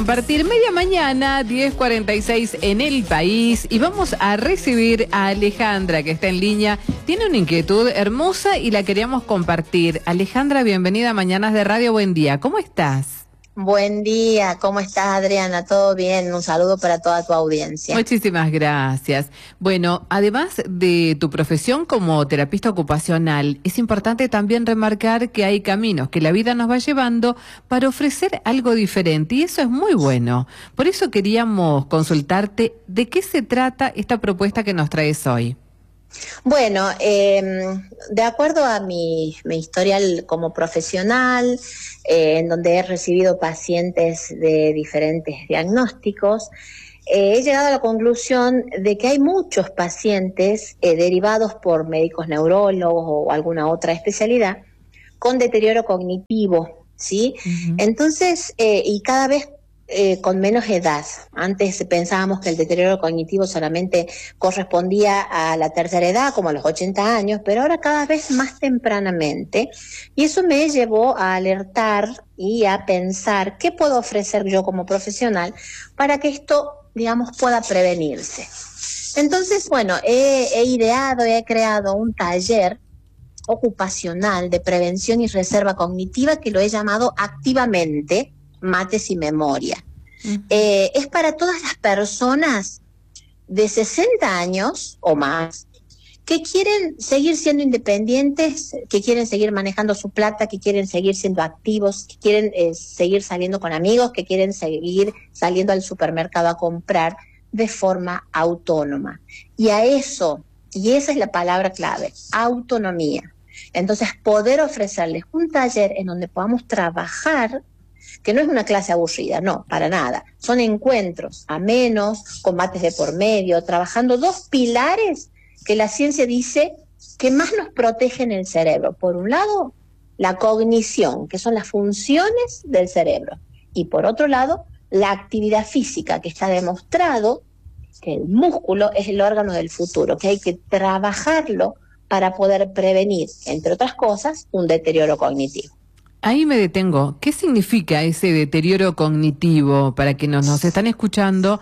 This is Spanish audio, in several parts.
Compartir media mañana, 10:46 en el país, y vamos a recibir a Alejandra, que está en línea. Tiene una inquietud hermosa y la queríamos compartir. Alejandra, bienvenida a Mañanas de Radio. Buen día, ¿cómo estás? Buen día, ¿cómo estás, Adriana? ¿Todo bien? Un saludo para toda tu audiencia. Muchísimas gracias. Bueno, además de tu profesión como terapista ocupacional, es importante también remarcar que hay caminos que la vida nos va llevando para ofrecer algo diferente, y eso es muy bueno. Por eso queríamos consultarte de qué se trata esta propuesta que nos traes hoy. Bueno, de acuerdo a mi historial como profesional, en donde he recibido pacientes de diferentes diagnósticos, he llegado a la conclusión de que hay muchos pacientes derivados por médicos neurólogos o alguna otra especialidad con deterioro cognitivo, ¿sí? Entonces, y cada vez con menos edad. Antes pensábamos que el deterioro cognitivo solamente correspondía a la tercera edad, como a los 80 años, pero ahora cada vez más tempranamente. Y eso me llevó a alertar y a pensar qué puedo ofrecer yo como profesional para que esto, digamos, pueda prevenirse. Entonces, bueno, he creado un taller ocupacional de prevención y reserva cognitiva que lo he llamado Activamente Mates y Memoria. Es para todas las personas de 60 años o más que quieren seguir siendo independientes, que quieren seguir manejando su plata, que quieren seguir siendo activos, que quieren seguir saliendo con amigos, que quieren seguir saliendo al supermercado a comprar de forma autónoma. Y esa es la palabra clave, autonomía. Entonces, poder ofrecerles un taller en donde podamos trabajar, que no es una clase aburrida, no, para nada. Son encuentros amenos, combates de por medio, trabajando dos pilares que la ciencia dice que más nos protegen el cerebro. Por un lado, la cognición, que son las funciones del cerebro. Y por otro lado, la actividad física, que está demostrado que el músculo es el órgano del futuro, que hay que trabajarlo para poder prevenir, entre otras cosas, un deterioro cognitivo. Ahí me detengo. ¿Qué significa ese deterioro cognitivo para quienes nos están escuchando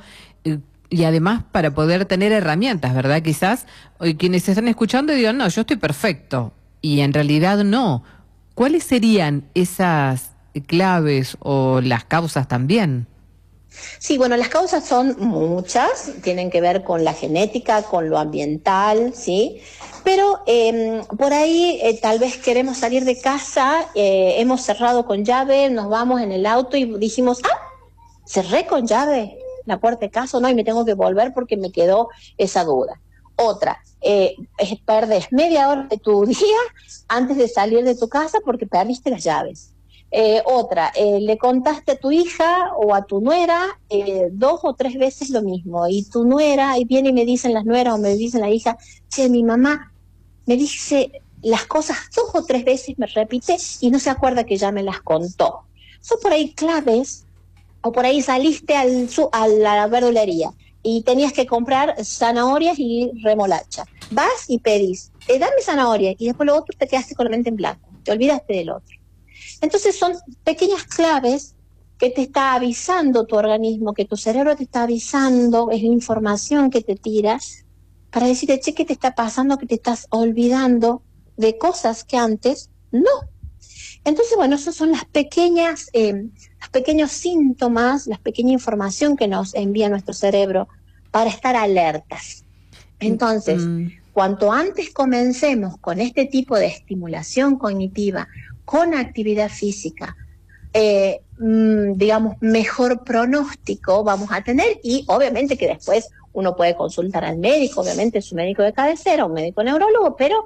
y además para poder tener herramientas, verdad? Quizás hoy quienes están escuchando digan, no, yo estoy perfecto, y en realidad no. ¿Cuáles serían esas claves o las causas también? Sí, bueno, las causas son muchas, tienen que ver con la genética, con lo ambiental, ¿sí? Pero por ahí tal vez queremos salir de casa, hemos cerrado con llave, nos vamos en el auto y dijimos, cerré con llave la puerta de casa, ¿no? Y me tengo que volver porque me quedó esa duda. Otra, perdes media hora de tu día antes de salir de tu casa porque perdiste las llaves. Otra, le contaste a tu hija o a tu nuera 2 o 3 veces lo mismo, y tu nuera, y viene y me dicen las nueras o me dicen la hija, che, mi mamá me dice las cosas 2 o 3 veces, me repite y no se acuerda que ya me las contó. Son por ahí claves, o por ahí saliste a la verdulería y tenías que comprar zanahorias y remolacha. Vas y pedís, dame zanahoria, y después lo otro te quedaste con la mente en blanco, te olvidaste del otro. Entonces son pequeñas claves que te está avisando tu organismo, que tu cerebro te está avisando, es información que te tira para decirte, che, ¿qué te está pasando? Que te estás olvidando de cosas que antes no. Entonces, bueno, esas son los pequeños síntomas, la pequeña información que nos envía nuestro cerebro para estar alertas. Entonces, cuanto antes comencemos con este tipo de estimulación cognitiva, con actividad física, digamos, mejor pronóstico vamos a tener, y obviamente que después uno puede consultar al médico, obviamente su médico de cabecera, un médico neurólogo, pero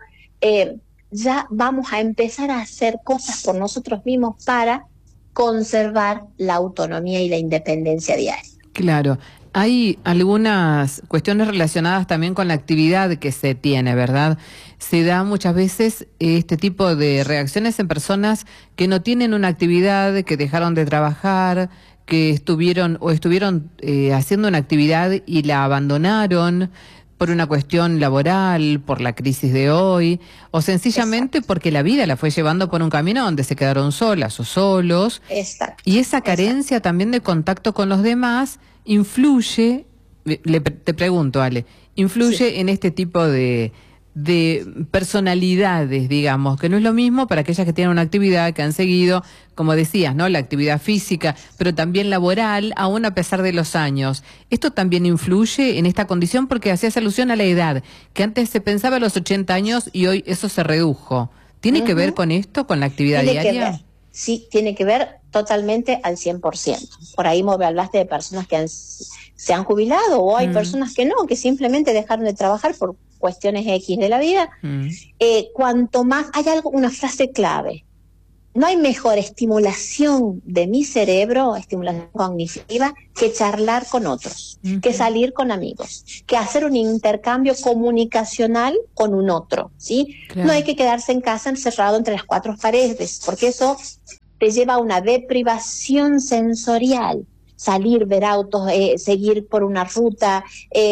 ya vamos a empezar a hacer cosas por nosotros mismos para conservar la autonomía y la independencia diaria. Claro. Hay algunas cuestiones relacionadas también con la actividad que se tiene, ¿verdad? Se da muchas veces este tipo de reacciones en personas que no tienen una actividad, que dejaron de trabajar, que estuvieron haciendo una actividad y la abandonaron. por una cuestión laboral, por la crisis de hoy, o sencillamente Exacto. porque la vida la fue llevando por un camino donde se quedaron solas o solos, Exacto. y esa carencia también de contacto con los demás influye, te pregunto, Ale, influye Sí. en este tipo de personalidades, digamos, que no es lo mismo para aquellas que tienen una actividad, que han seguido, como decías, ¿no? La actividad física, pero también laboral, aún a pesar de los años. Esto también influye en esta condición porque hacías alusión a la edad, que antes se pensaba a los 80 años y hoy eso se redujo. ¿Tiene que ver con esto, con la actividad Tiene que diaria? ver, sí, tiene que ver totalmente al 100%. Por ahí me hablaste de personas que se han jubilado, o hay personas que no, que simplemente dejaron de trabajar por cuestiones X de la vida. Cuanto más, hay una frase clave: no hay mejor estimulación de mi cerebro, estimulación cognitiva, que charlar con otros, que salir con amigos, que hacer un intercambio comunicacional con un otro, ¿sí? Claro. No hay que quedarse en casa encerrado entre las cuatro paredes, porque eso te lleva a una deprivación sensorial. Salir, ver autos, seguir por una ruta,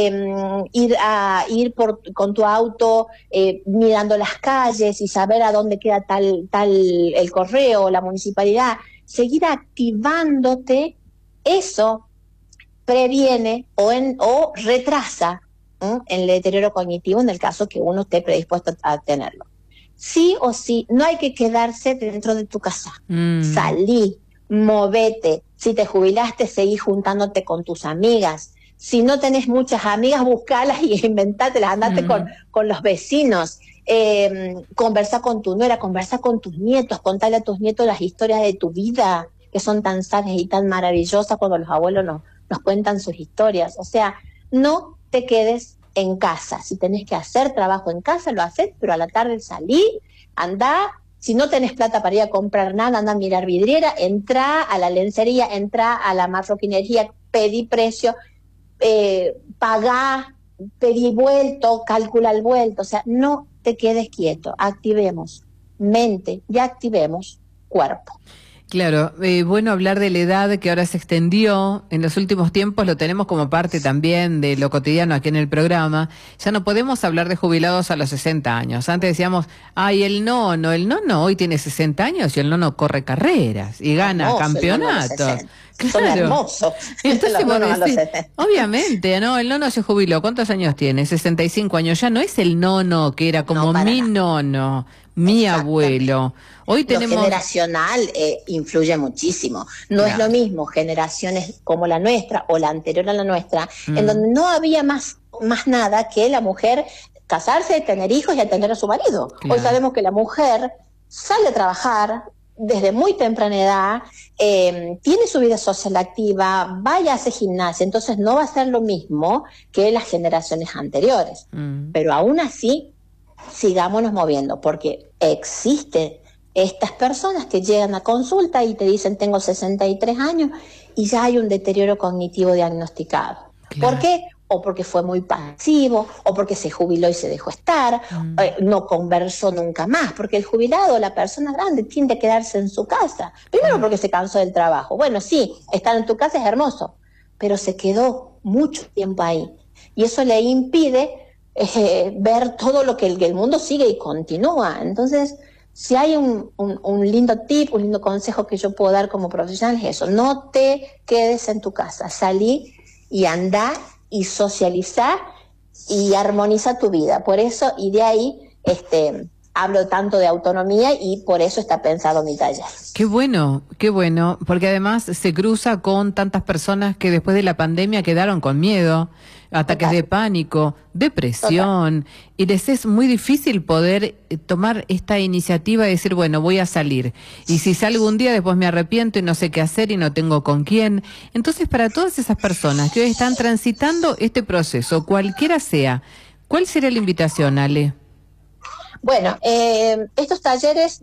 ir con tu auto mirando las calles y saber a dónde queda tal el correo, la municipalidad, seguir activándote, eso previene o retrasa el deterioro cognitivo en el caso que uno esté predispuesto a tenerlo. Sí o sí, no hay que quedarse dentro de tu casa. Salí, movete. Si te jubilaste, seguí juntándote con tus amigas. Si no tenés muchas amigas, buscalas y inventátelas, andate con los vecinos. Conversa con tu nuera, conversa con tus nietos, contale a tus nietos las historias de tu vida, que son tan sanas y tan maravillosas cuando los abuelos nos cuentan sus historias. O sea, no te quedes en casa. Si tenés que hacer trabajo en casa, lo haces, pero a la tarde salí, andá. Si no tenés plata para ir a comprar nada, anda a mirar vidriera, entra a la lencería, entra a la marroquinería, pedí precio, pagá, pedí vuelto, calcula el vuelto. O sea, no te quedes quieto, activemos mente y activemos cuerpo. Claro, bueno hablar de la edad que ahora se extendió, en los últimos tiempos lo tenemos como parte también de lo cotidiano aquí en el programa. Ya no podemos hablar de jubilados a los 60 años. Antes decíamos, ay, el nono hoy tiene 60 años y el nono corre carreras y gana Hermoso, campeonatos. Son hermosos. Entonces, obviamente, ¿no? El nono se jubiló. ¿Cuántos años tiene? 65 años. Ya no es el nono que era como mi nono, mi abuelo. Hoy tenemos... Lo generacional influye muchísimo. No es lo mismo generaciones como la nuestra o la anterior a la nuestra, en donde no había más nada que la mujer casarse, tener hijos y atender a su marido. Hoy sabemos que la mujer sale a trabajar desde muy temprana edad, tiene su vida social activa, vaya a hacer gimnasia, entonces no va a ser lo mismo que las generaciones anteriores. Pero aún así, sigámonos moviendo, porque existen estas personas que llegan a consulta y te dicen tengo 63 años y ya hay un deterioro cognitivo diagnosticado. ¿Por qué? O porque fue muy pasivo, o porque se jubiló y se dejó estar, no conversó nunca más, porque el jubilado, la persona grande, tiende a quedarse en su casa. Primero porque se cansó del trabajo. Bueno, sí, estar en tu casa es hermoso, pero se quedó mucho tiempo ahí. Y eso le impide ver todo lo que el mundo sigue y continúa. Entonces, si hay un lindo tip, un lindo consejo que yo puedo dar como profesional es eso: no te quedes en tu casa, salí y andá y socializar y armoniza tu vida. Por eso, y de ahí hablo tanto de autonomía y por eso está pensado mi taller. Qué bueno, porque además se cruza con tantas personas que después de la pandemia quedaron con miedo, ataques de pánico, depresión, y les es muy difícil poder tomar esta iniciativa de decir, bueno, voy a salir, y si salgo un día después me arrepiento y no sé qué hacer y no tengo con quién. Entonces, para todas esas personas que hoy están transitando este proceso, cualquiera sea, ¿cuál sería la invitación, Ale? Bueno, estos talleres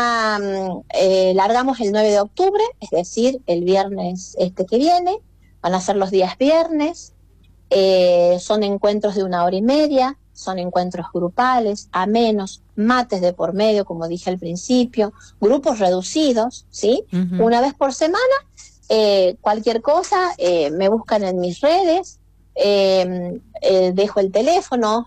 largamos el 9 de octubre, es decir, el viernes que viene, van a ser los días viernes, son encuentros de 1 hora y media, son encuentros grupales, amenos, mates de por medio, como dije al principio, grupos reducidos, ¿sí? Una vez por semana, cualquier cosa, me buscan en mis redes, dejo el teléfono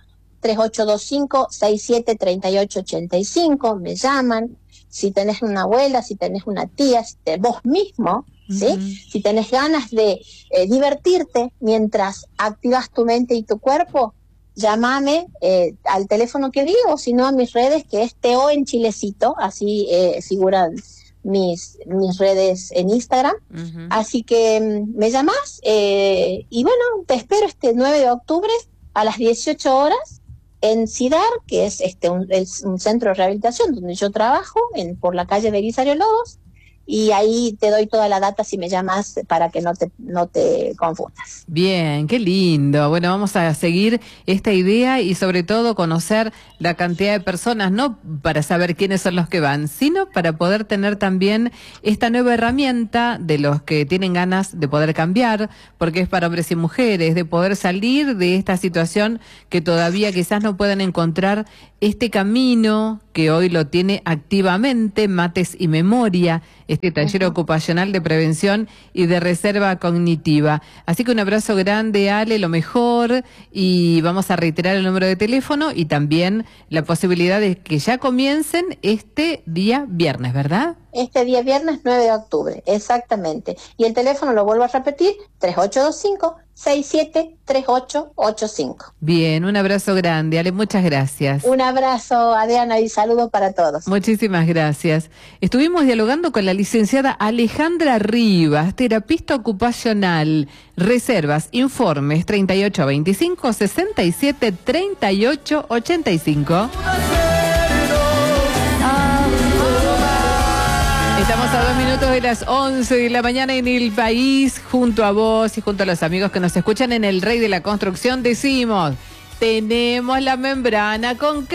3825-673885, me llaman. Si tenés una abuela, si tenés una tía, vos mismo, ¿sí? Si tenés ganas de divertirte mientras activas tu mente y tu cuerpo, llámame al teléfono que digo, o si no a mis redes, que es Teo en Chilecito, así figuran mis redes en Instagram. Así que me llamás y bueno, te espero este 9 de octubre a las 18 horas en CIDAR, que es un centro de rehabilitación donde yo trabajo, por la calle Belisario Lobos, y ahí te doy toda la data si me llamas para que no te confundas. Bien, qué lindo. Bueno, vamos a seguir esta idea y sobre todo conocer la cantidad de personas, no para saber quiénes son los que van, sino para poder tener también esta nueva herramienta de los que tienen ganas de poder cambiar, porque es para hombres y mujeres, de poder salir de esta situación que todavía quizás no puedan encontrar este camino que hoy lo tiene activamente Mates y Memoria, este taller ocupacional de prevención y de reserva cognitiva. Así que un abrazo grande, Ale, lo mejor, y vamos a reiterar el número de teléfono y también la posibilidad de que ya comiencen este día viernes, ¿verdad? Este día viernes 9 de octubre, exactamente. Y el teléfono lo vuelvo a repetir, 3825-673885. Bien, un abrazo grande, Ale, muchas gracias. Un abrazo, Adriana, y saludos para todos. Muchísimas gracias. Estuvimos dialogando con la licenciada Alejandra Rivas, terapista ocupacional. Reservas, informes 3825-673885. Estamos a 2 minutos de las 11 de la mañana en el país, junto a vos y junto a los amigos que nos escuchan en El Rey de la Construcción. Decimos, tenemos la membrana con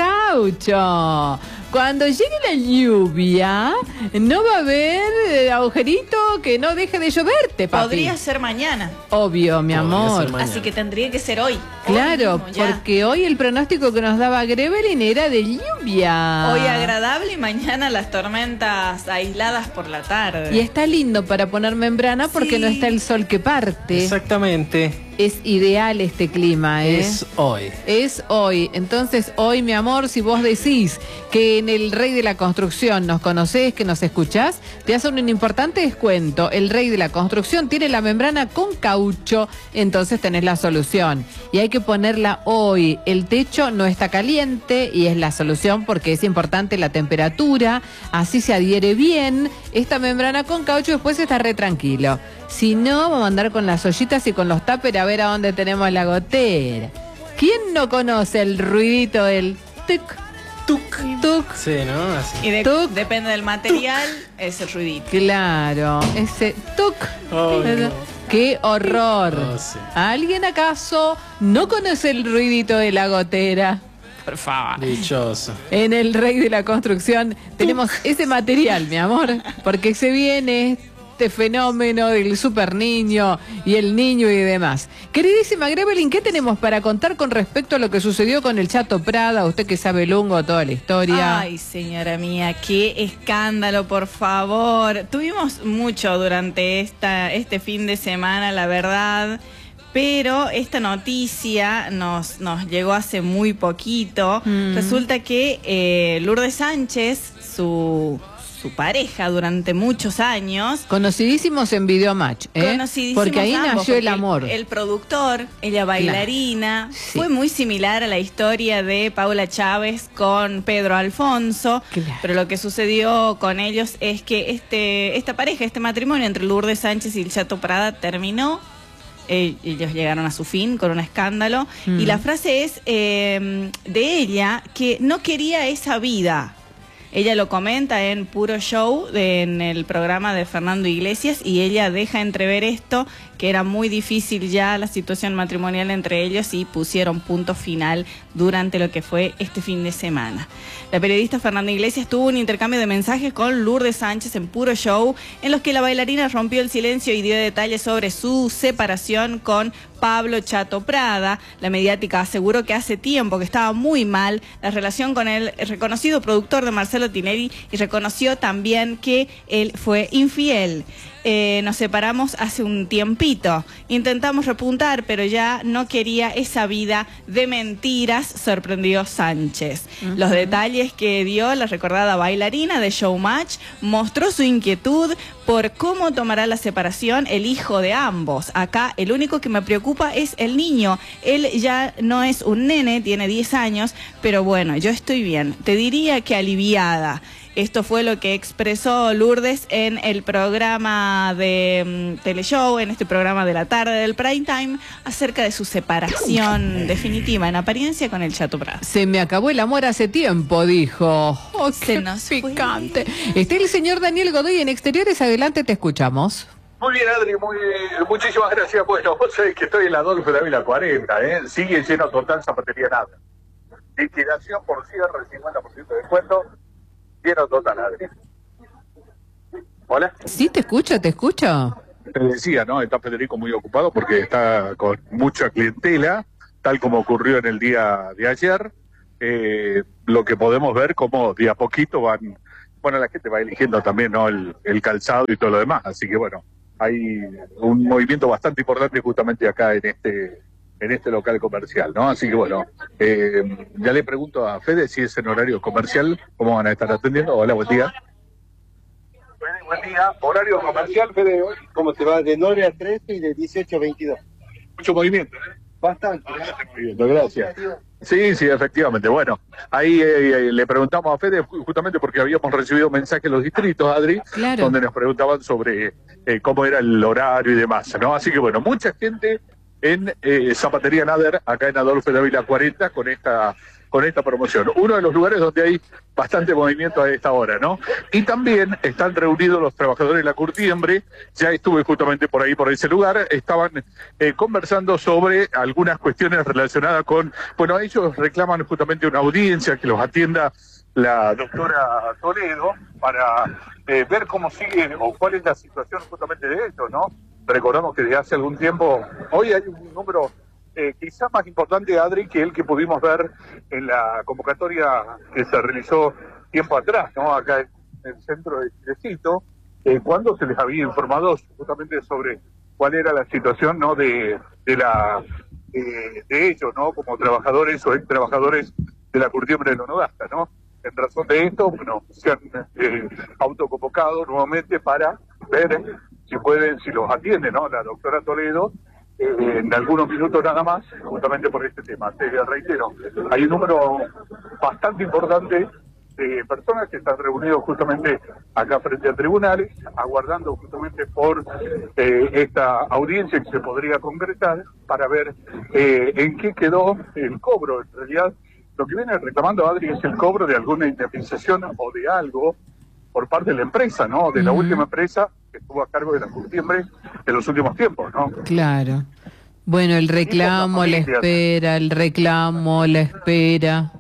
caucho. Cuando llegue la lluvia, no va a haber agujerito que no deje de lloverte, papi. Podría ser mañana. Obvio, mi amor. Así que tendría que ser hoy. Claro, hoy mismo, porque hoy el pronóstico que nos daba Grevelin era de lluvia. Hoy agradable y mañana las tormentas aisladas por la tarde. Y está lindo para poner membrana porque no está el sol que parte. Exactamente. Es ideal este clima, ¿eh? Es hoy. Es hoy. Entonces, hoy, mi amor, si vos decís que en El Rey de la Construcción nos conocés, que nos escuchás, te hacen un importante descuento. El Rey de la Construcción tiene la membrana con caucho, entonces tenés la solución. Y hay que ponerla hoy. El techo no está caliente y es la solución porque es importante la temperatura, así se adhiere bien. Esta membrana con caucho después está re tranquilo. Si no, vamos a andar con las ollitas y con los tuppers a ver a dónde tenemos la gotera. ¿Quién no conoce el ruidito del tuc, tuc, tuc? Sí, ¿no? Así. Y Tuc. depende del material, es el ruidito. Claro, ese tuc. Oh, no. ¡Qué horror! Oh, sí. ¿Alguien acaso no conoce el ruidito de la gotera? Por favor. Dichoso. En El Rey de la Construcción tenemos ese material, mi amor, porque se viene este fenómeno del super niño y el niño y demás. Queridísima Grevelin, ¿qué tenemos para contar con respecto a lo que sucedió con el Chato Prada? Usted que sabe lungo toda la historia. Ay, señora mía, qué escándalo, por favor. Tuvimos mucho durante este fin de semana, la verdad. Pero esta noticia nos llegó hace muy poquito. Resulta que Lourdes Sánchez, su pareja durante muchos años. Conocidísimos en Videomatch, ¿eh? Conocidísimos porque ahí ambos, nació el porque amor. El productor, ella bailarina. Claro. Sí. Fue muy similar a la historia de Paula Chávez con Pedro Alfonso. Claro. Pero lo que sucedió con ellos es que esta pareja, este matrimonio entre Lourdes Sánchez y el Chato Prada terminó. Ellos llegaron a su fin con un escándalo. Y la frase es de ella que no quería esa vida. Ella lo comenta en Puro Show, en el programa de Fernando Iglesias, y ella deja entrever esto, que era muy difícil ya la situación matrimonial entre ellos y pusieron punto final durante lo que fue este fin de semana. La periodista Fernanda Iglesias tuvo un intercambio de mensajes con Lourdes Sánchez en Puro Show, en los que la bailarina rompió el silencio y dio detalles sobre su separación con Pablo Chato Prada. La mediática aseguró que hace tiempo que estaba muy mal la relación con el reconocido productor de Marcelo Tinelli y reconoció también que él fue infiel. nos separamos hace un tiempito. Intentamos repuntar, pero ya no quería esa vida de mentiras, sorprendió Sánchez. Los detalles que dio la recordada bailarina de Showmatch mostró su inquietud por cómo tomará la separación el hijo de ambos. Acá el único que me preocupa es el niño. Él ya no es un nene, tiene 10 años, pero bueno, yo estoy bien. Te diría que aliviada. Esto fue lo que expresó Lourdes en el programa de Teleshow, en este programa de la tarde del Prime Time, acerca de su separación definitiva en apariencia con el Chato Prada. Se me acabó el amor hace tiempo, dijo. Oh, Se qué nos picante. Está el señor Daniel Godoy en Exteriores. Adelante, te escuchamos. Muy bien, Adri, muchísimas gracias. Bueno, vos sabés que estoy en la Adolfo Dávila 40, ¿eh? Sigue lleno total Zapatería Nada. Liquidación por cierre, 50% de descuento. Lleno total, Adri. ¿Hola? Sí, te escucho, te escucho. Te decía, ¿no? Está Federico muy ocupado porque está con mucha clientela, tal como ocurrió en el día de ayer. Lo que podemos ver como de a poquito van... Bueno, la gente va eligiendo también, ¿no? El calzado y todo lo demás. Así que, bueno, hay un movimiento bastante importante justamente acá en este local comercial, ¿no? Así que bueno, ya le pregunto a Fede si es en horario comercial, ¿cómo van a estar atendiendo? Hola, buen día. Fede, buen día. Horario comercial, Fede, hoy. ¿Cómo te va? De 9 a 13 y de 18 a 22. Mucho movimiento, ¿eh? Bastante. Movimiento, gracias. Sí, efectivamente. Bueno, ahí le preguntamos a Fede justamente porque habíamos recibido mensajes de los distritos, Adri, Claro. donde nos preguntaban sobre cómo era el horario y demás, ¿no? Así que bueno, mucha gente en Zapatería Nader, acá en Adolfo Dávila 40, con esta promoción. Uno de los lugares donde hay bastante movimiento a esta hora, ¿no? Y también están reunidos los trabajadores de la Curtiembre, ya estuve justamente por ahí, por ese lugar, estaban conversando sobre algunas cuestiones relacionadas con, bueno, ellos reclaman justamente una audiencia que los atienda la doctora Toledo para ver cómo sigue o cuál es la situación justamente de ellos, ¿no? Recordamos que desde hace algún tiempo, hoy hay un número quizá más importante, Adri, que el que pudimos ver en la convocatoria que se realizó tiempo atrás, ¿no? Acá en el centro de Chilecito, cuando se les había informado justamente sobre cuál era la situación, ¿no? de ellos, ¿no? Como trabajadores o ex trabajadores de la Curtiembre de Lonogasta, ¿no? En razón de esto, bueno, se han autoconvocado nuevamente para ver si los atiende, ¿no? La doctora Toledo, en algunos minutos nada más, justamente por este tema. Te reitero, hay un número bastante importante de personas que están reunidos justamente acá frente a tribunales, aguardando justamente por esta audiencia que se podría concretar para ver en qué quedó el cobro. En realidad, lo que viene reclamando Adri es el cobro de alguna indemnización o de algo por parte de la empresa, ¿no? De la última empresa que estuvo a cargo de la Curtiembre en los últimos tiempos, ¿no? Claro. Bueno, el reclamo, la espera, el reclamo, la espera.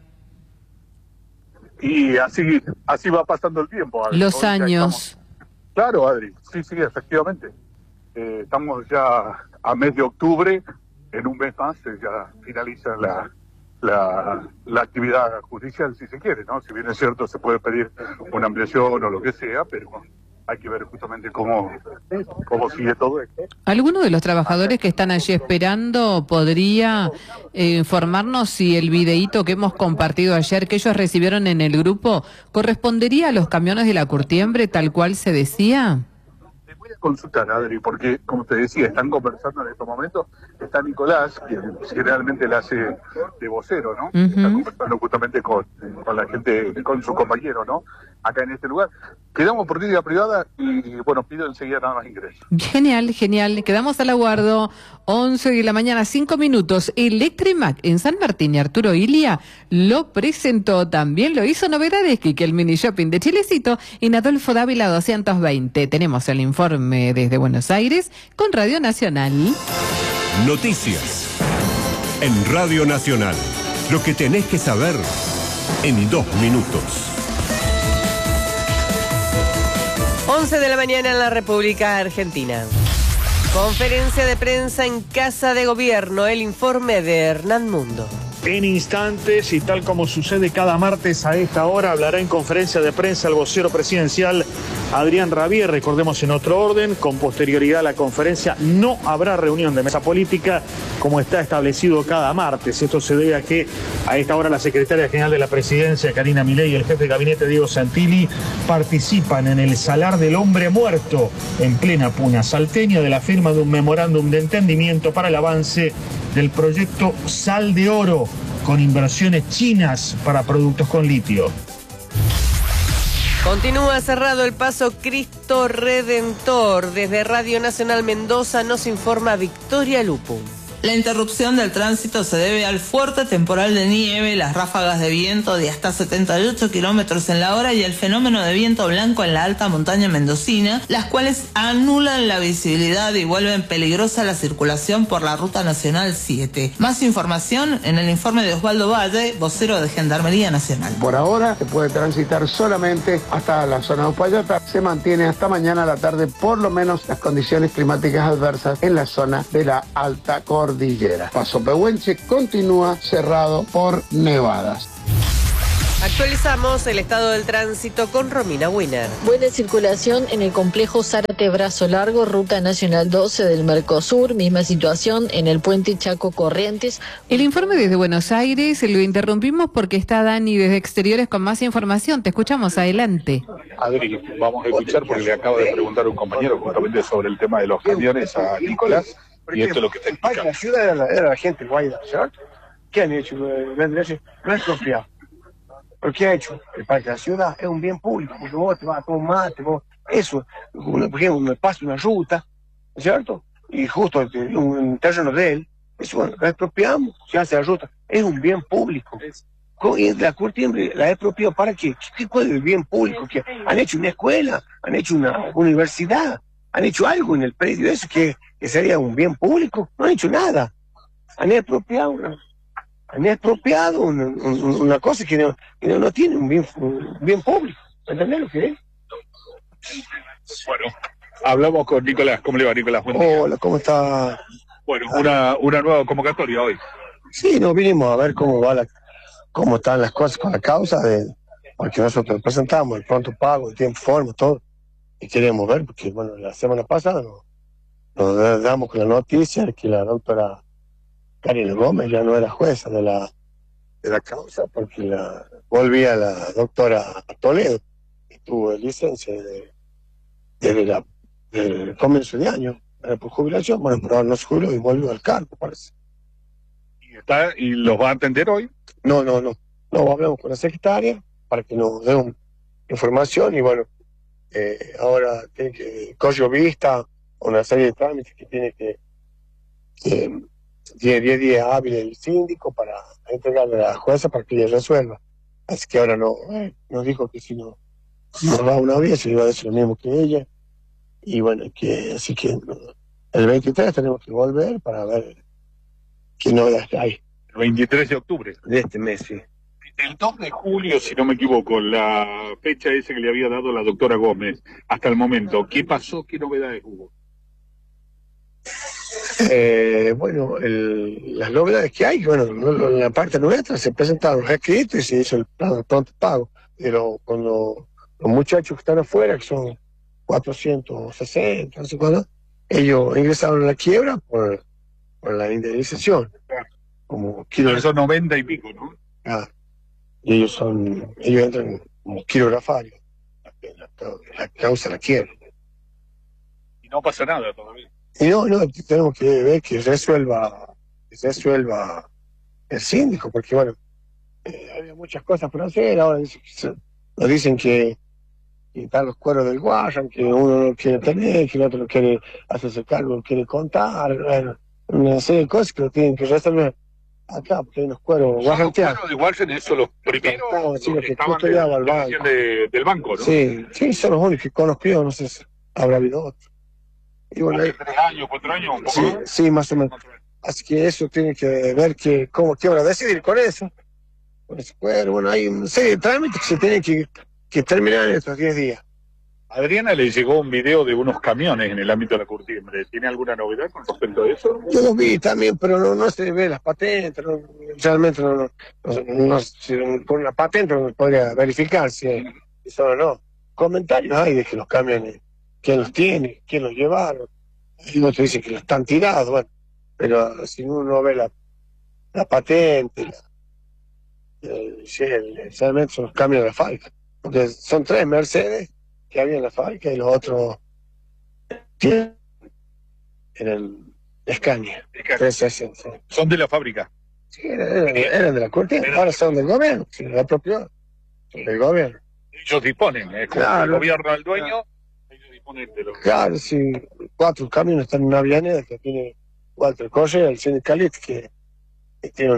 Y así va pasando el tiempo, Adri. Los Hoy ya años. estamos... Claro, Adri, sí, efectivamente. Estamos ya a mes de octubre, en un mes más ya finaliza la actividad judicial, si se quiere, ¿no? Si bien es cierto, se puede pedir una ampliación o lo que sea, pero hay que ver justamente cómo sigue todo esto. ¿Alguno de los trabajadores que están allí esperando podría informarnos si el videíto que hemos compartido ayer, que ellos recibieron en el grupo, correspondería a los camiones de la Curtiembre tal cual se decía? Te voy a consultar, Adri, porque, como te decía, están conversando en estos momentos. Está Nicolás, que generalmente le hace de vocero, ¿no? Está conversando justamente con la gente, con su compañero, ¿no? Acá en este lugar. Quedamos por línea privada y, bueno, pido enseguida nada más ingreso. Genial. Quedamos al aguardo. 11 de la mañana, 5 minutos. Electrimac en San Martín y Arturo Ilia lo presentó. También lo hizo novedades, Kike, el mini shopping de Chilecito en Adolfo Dávila 220. Tenemos el informe desde Buenos Aires con Radio Nacional. Noticias en Radio Nacional. Lo que tenés que saber en 2 minutos. 11 de la mañana en la República Argentina. Conferencia de prensa en Casa de Gobierno, el informe de Hernán Mundo. En instantes, y tal como sucede cada martes a esta hora, hablará en conferencia de prensa el vocero presidencial Adrián Rabier, recordemos en otro orden, con posterioridad a la conferencia no habrá reunión de mesa política como está establecido cada martes. Esto se debe a que a esta hora la secretaria general de la presidencia, Karina Milei, y el jefe de gabinete, Diego Santilli, participan en el Salar del Hombre Muerto en plena puna salteña de la firma de un memorándum de entendimiento para el avance del proyecto Sal de Oro, con inversiones chinas para productos con litio. Continúa cerrado el paso Cristo Redentor. Desde Radio Nacional Mendoza nos informa Victoria Lupo. La interrupción del tránsito se debe al fuerte temporal de nieve, las ráfagas de viento de hasta 78 kilómetros en la hora y el fenómeno de viento blanco en la alta montaña mendocina, las cuales anulan la visibilidad y vuelven peligrosa la circulación por la Ruta Nacional 7. Más información en el informe de Osvaldo Valle, vocero de Gendarmería Nacional. Por ahora se puede transitar solamente hasta la zona de Uspallata. Se mantiene hasta mañana a la tarde por lo menos las condiciones climáticas adversas en la zona de la alta cordillera. Paso Pehuenche continúa cerrado por nevadas. Actualizamos el estado del tránsito con Romina Winner. Buena circulación en el complejo Zárate Brazo Largo, Ruta Nacional 12 del Mercosur. Misma situación en el puente Chaco Corrientes. El informe desde Buenos Aires lo interrumpimos porque está Dani desde Exteriores con más información. Te escuchamos, adelante. Adri, vamos a escuchar porque le acaba de preguntar un compañero justamente sobre el tema de los camiones a Nicolás. Y esto es lo que está explicando. La ciudad era la gente guaida, ¿cierto? ¿Qué han hecho? No es confiado. ¿Pero qué ha hecho? El parque de la ciudad es un bien público, porque vos te vas a tomar mate, eso, por ejemplo, me pasa una ruta, ¿cierto? Y justo un terreno de él, eso, bueno, la expropiamos, se hace la ruta, es un bien público. Y la Curtiembre la expropió para qué? ¿Cuál es el bien público? Que han hecho una escuela, han hecho una universidad, han hecho algo en el predio, eso que sería un bien público, no han hecho nada. Han expropiado una cosa que no tiene un bien público. ¿Entendés lo que es? Bueno, hablamos con Nicolás. ¿Cómo le va, Nicolás? Buen día. Hola, ¿cómo está? Bueno, una nueva convocatoria hoy. Sí, nos vinimos a ver cómo están las cosas con la causa, porque nosotros presentamos el pronto pago, el tiempo forma, todo. Y queremos ver, porque bueno, la semana pasada nos damos con la noticia de que la doctora Karina Gómez ya no era jueza de la causa, porque volvía la doctora Toledo, que tuvo licencia desde el comienzo de año, por jubilación. Bueno, pero ahora no se jubiló y volvió al cargo, parece. ¿Y los va a atender hoy? No, hablamos con la secretaria para que nos dé información y bueno, ahora tiene que coger vista una serie de trámites que tiene tiene 10 días hábiles el síndico para entregarle a la jueza para que ella resuelva. Así que ahora nos dijo que si no nos va a una audiencia, iba a decir lo mismo que ella. Y bueno, así que el 23 tenemos que volver para ver qué novedades hay. El 23 de octubre. De este mes, sí. El 2 de julio, si no me equivoco, la fecha esa que le había dado la doctora Gómez, hasta el momento, ¿qué pasó? ¿Qué novedades hubo? Bueno, las novedades que hay, bueno, en la parte nuestra se presentaron los escritos y se hizo el plan de pronto pago, pero con los muchachos que están afuera, que son 460, no sé cuándo, ellos ingresaron a la quiebra por la indemnización. Como son 90 y pico, ¿no? Y ellos entran como quirografarios, la causa la quiebra. Y no pasa nada todavía. Y no, tenemos que ver que resuelva el síndico, porque bueno, había muchas cosas por hacer. Ahora nos dicen que están los cueros del Guardian, que uno no quiere tener, que el otro no quiere hacerse cargo, no quiere contar, una serie de cosas que lo tienen que resolver acá, porque hay unos cueros guarranteados. Los cueros de Guardian son los primeros que custodiaban del banco, ¿no? Sí, son los únicos que conozco yo, no sé si habrá habido otros. Y bueno, ¿hace 3 años, 4 años? Un poco, sí, más o menos. Así que eso tiene que ver qué van a decidir con eso. Con ese cuero, bueno, hay una serie de trámites que se tienen que terminar en estos 10 días. Adriana le llegó un video de unos camiones en el ámbito de la Curtiembre. ¿Tiene alguna novedad con respecto a eso? Yo los vi también, pero no se ve las patentes. Realmente si por una patente no podría verificar si son o no. comentarios hay de que los camiones, quién los tiene, quién los llevaron. Y otros dicen que los están tirados, bueno. Pero si uno ve la patente, realmente son los camiones de la fábrica. Porque son 3 Mercedes que había en la fábrica y los otros tienen en el Scania. 360, sí. ¿Son de la fábrica? Sí, eran de la cortina, ahora son del gobierno, se los apropió del gobierno. Ellos disponen, es como Claro. el gobierno del dueño, ellos disponen de los... Claro, sí, 4 camiones están en una Avianeda que tiene Walter Correa, el sindicalista, que tiene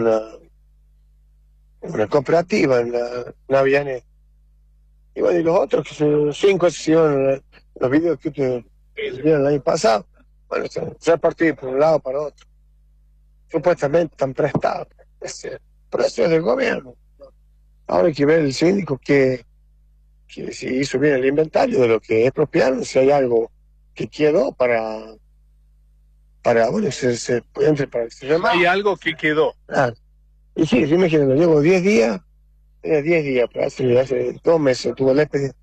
una cooperativa en la Avianeda. Y bueno, y los otros, que son 5, esos iban los videos que ustedes vieron el año pasado, bueno, se han repartido por un lado para otro. Supuestamente están prestados. Pero eso es del gobierno. Ahora hay que ver el síndico que si hizo bien el inventario de lo que expropiaron, si hay algo que quedó para bueno, se entre para que se remate. Hay algo que quedó. Claro. Y sí, imagínate, llevo 10 días, pero hace 2 meses tuve el expediente.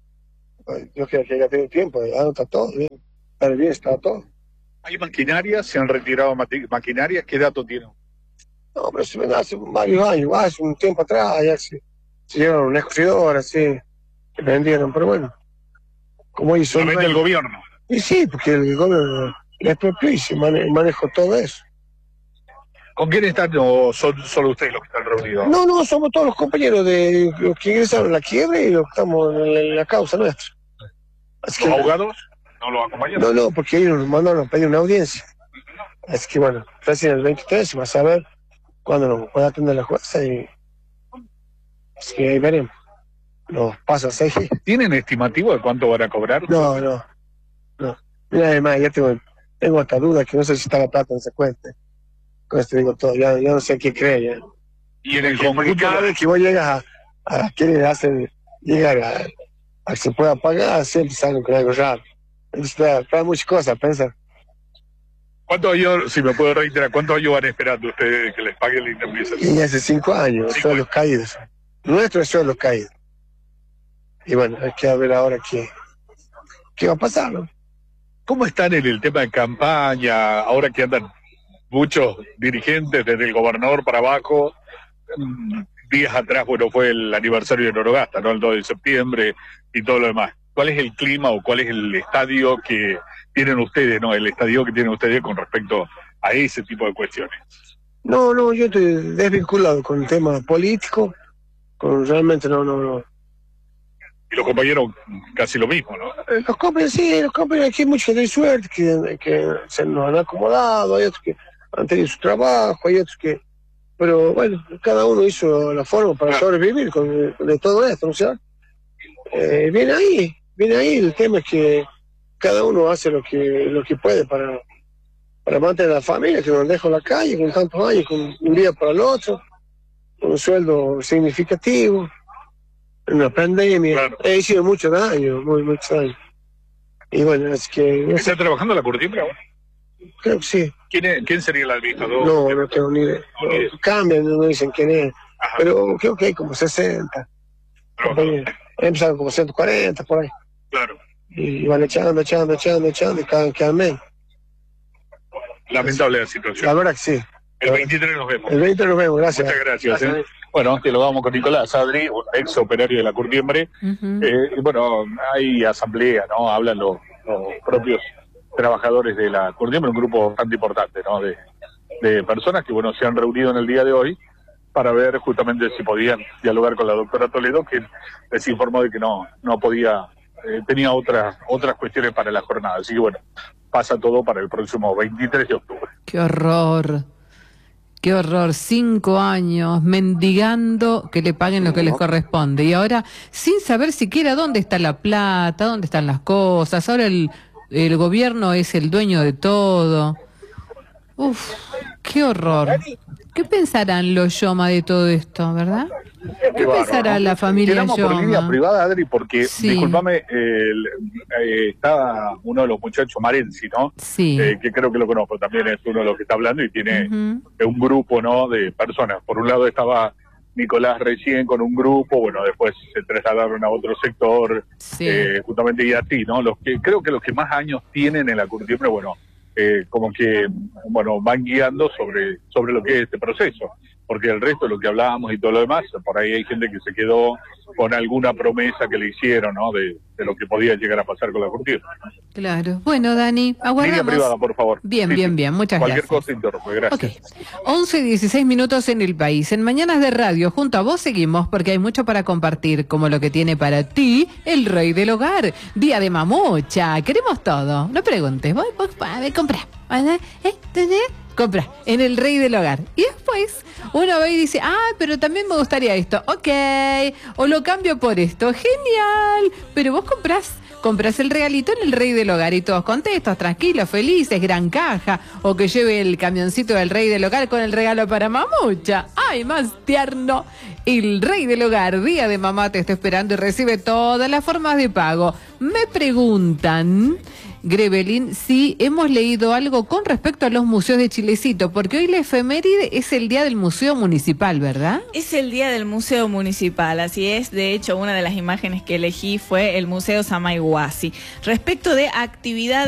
Yo creo que ya tengo tiempo, ya no está todo bien, está todo. ¿Hay maquinarias? ¿Se han retirado maquinarias? ¿Qué dato tienen? No, pero se ven hace varios años, hace un tiempo atrás, ya se llevaron una escogidora, así, que vendieron, pero bueno, como hizo ¿Lo vende el gobierno? Y sí, porque el gobierno le expropió y se manejó todo eso. ¿Con quién están o son solo ustedes los que están reunidos? No, somos todos los compañeros de los que ingresaron a la quiebra y los que estamos en la causa nuestra. ¿Los abogados no los acompañan? No, porque ellos nos mandaron a pedir una audiencia. Así que bueno, recién el 23 se va a saber cuándo nos puede atender la jueza y así que ahí veremos. Los pasos a seguir. ¿Tienen estimativo de cuánto van a cobrar? No. Mira, además, ya tengo hasta dudas que no sé si está la plata en esa cuenta. Con esto digo todo, ya no sé qué cree ya. Y en el Porque conjunto... cada vez que vos llegas a querer hacer llegar a que se pueda pagar, siempre salen con algo raro. Entonces, trae muchas cosas, pensar. ¿Cuántos años, si me puedo reiterar, cuántos años van esperando ustedes de que les paguen la indemnización? Y hace 5 años, son los caídos. Nuestros son los caídos. Y bueno, hay que ver ahora qué va a pasar, ¿no? ¿Cómo están en el tema de campaña, ahora que andan muchos dirigentes desde el gobernador para abajo? Días atrás, bueno, fue el aniversario de Norogasta, ¿no? El 2 de septiembre y todo lo demás. ¿Cuál es el clima o cuál es el estadio que tienen ustedes, no? El estadio que tienen ustedes con respecto a ese tipo de cuestiones. No, yo estoy desvinculado con el tema político, realmente no. Y los compañeros casi lo mismo, ¿no? Los compañeros, aquí hay muchos que tienen suerte, que se nos han acomodado, hay otros que han tenido su trabajo, hay otros que... Pero bueno, cada uno hizo la forma para sobrevivir de todo esto, ¿no? O sea, viene ahí, el tema es que cada uno hace lo que puede para mantener a la familia, que nos deja en la calle con tantos años, con un día para el otro, con un sueldo significativo, en una pandemia. Claro. He sido mucho daño, mucho daño. Y bueno, es que... ¿Está trabajando la Curtiembre ahora? Creo que sí. ¿Quién sería el administrador? No tengo ni idea. Cambian, no dicen quién es. Ajá. Pero creo que hay como 60. Empezaron como 140 por ahí. Claro. Y van echando y quedan menos. Lamentable la situación. La verdad que sí. El 23 nos vemos. El 20 nos vemos, gracias. Muchas gracias. Bueno, te lo vamos con Nicolás Adri, un ex operario de la Curtiembre. Y bueno, hay asamblea, ¿no? Hablan los propios trabajadores de la Curtiembre, un grupo bastante importante, ¿no? De personas que, bueno, se han reunido en el día de hoy para ver justamente si podían dialogar con la doctora Toledo, que les informó de que no podía, tenía otras cuestiones para la jornada. Así que bueno, pasa todo para el próximo 23 de octubre. ¡Qué horror! ¡Qué horror! 5 años mendigando que le paguen lo que les corresponde. Y ahora, sin saber siquiera dónde está la plata, dónde están las cosas. Ahora el gobierno es el dueño de todo. ¡Uf! ¡Qué horror! ¿Qué pensarán los Yoma de todo esto, verdad? ¿Qué pensará la familia Quedamos por línea Yoma? privada, Adri, porque, Sí. discúlpame, está uno de los muchachos, Marenzi, ¿no? Sí. Que creo que lo conozco, también es uno de los que está hablando y tiene un grupo, ¿no?, de personas. Por un lado estaba Nicolás recién con un grupo, bueno, después se trasladaron a otro sector, Sí. justamente y así, ¿no? Creo que los que más años tienen en la curtiembre, bueno, como que, bueno, van guiando sobre lo que es este proceso, porque el resto de lo que hablábamos y todo lo demás, por ahí hay gente que se quedó con alguna promesa que le hicieron, ¿no? De lo que podía llegar a pasar con la curtiembre. Claro. Bueno, Dani, aguardamos. Línea privada, por favor. Bien, Sí, bien, sí. bien. Muchas Cualquier gracias. cosa interrumpe, gracias. Ok. 11:16 minutos en el país. En Mañanas de Radio, junto a vos seguimos porque hay mucho para compartir, como lo que tiene para ti el rey del hogar. Día de mamucha. Queremos todo. No preguntes. Vos a ver, comprá. Compra en el rey del hogar. Y después uno ve y dice, pero también me gustaría esto. Ok. O lo cambio por esto. Genial. Pero vos compras el regalito en el rey del hogar y todos contentos, tranquilos, felices, gran caja, o que lleve el camioncito del rey del hogar con el regalo para mamucha. ¡Ay, más tierno! El rey del hogar, Día de Mamá, te está esperando y recibe todas las formas de pago. Me preguntan, Grevelin, si hemos leído algo con respecto a los museos de Chilecito, porque hoy la efeméride es el Día del Museo Municipal, ¿verdad? Es el Día del Museo Municipal, así es. De hecho, una de las imágenes que elegí fue el Museo Samaiguasi. Respecto de actividades